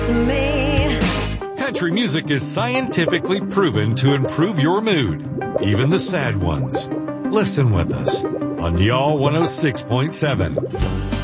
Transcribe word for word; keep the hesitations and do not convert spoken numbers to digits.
me. Country music is scientifically proven to improve your mood, even the sad ones. Listen with us on Y'all one oh six point seven.